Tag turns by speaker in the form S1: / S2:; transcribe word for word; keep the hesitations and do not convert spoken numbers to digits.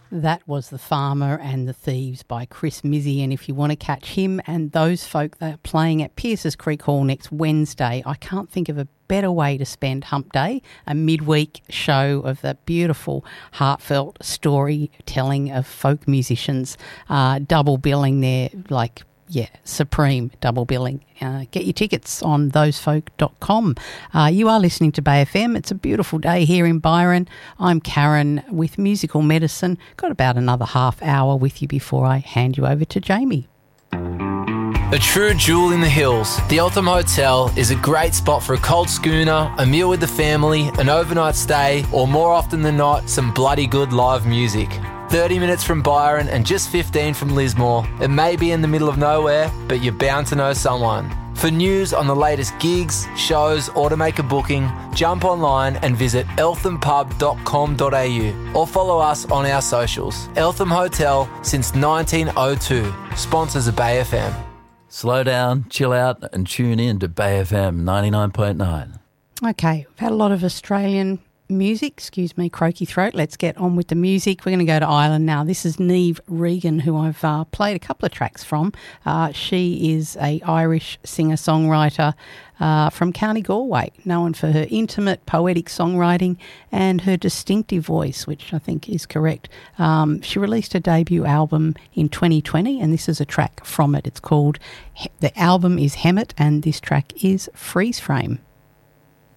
S1: That was The Farmer and the Thieves by Chris Mizzy, and if you want to catch him and those folk, they're playing at Pierces Creek Hall next Wednesday. I can't think of a better way to spend Hump Day, a midweek show of the beautiful, heartfelt storytelling of folk musicians, uh, double billing there, like, yeah, supreme double billing. Uh, get your tickets on those folk dot com. Uh, you are listening to Bay F M. It's a beautiful day here in Byron. I'm Karen with Musical Medicine. Got about another half hour with you before I hand you over to Jamie.
S2: A true jewel in the hills, the Eltham Hotel is a great spot for a cold schooner, a meal with the family, an overnight stay, or more often than not, some bloody good live music. thirty minutes from Byron and just fifteen from Lismore. It may be in the middle of nowhere, but you're bound to know someone. For news on the latest gigs, shows, or to make a booking, jump online and visit eltham pub dot com dot a u or follow us on our socials. Eltham Hotel since nineteen oh two. Sponsors of Bay F M.
S3: Slow down, chill out and tune in to Bay F M ninety-nine point nine.
S1: Okay, we've had a lot of Australian music, excuse me, croaky throat. Let's get on with the music. We're going to go to Ireland now. This is Niamh Regan, who I've uh, played a couple of tracks from. Uh, she is a Irish singer-songwriter uh, from County Galway, known for her intimate, poetic songwriting and her distinctive voice, which I think is correct. Um, she released her debut album in twenty twenty, and this is a track from it. It's called, the album is Hemet, and this track is Freeze Frame.